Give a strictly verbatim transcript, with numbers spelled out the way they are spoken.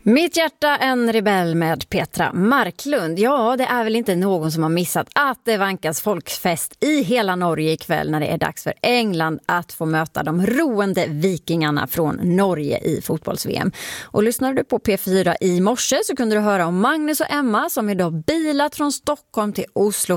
Mitt hjärta en rebell med Petra Marklund. Ja, det är väl inte någon som har missat att det vankas folkfest i hela Norge ikväll när det är dags för England att få möta de roende vikingarna från Norge i fotbolls-V M. Och lyssnade du på P fyra i morse så kunde du höra om Magnus och Emma som idag bilat från Stockholm till Oslo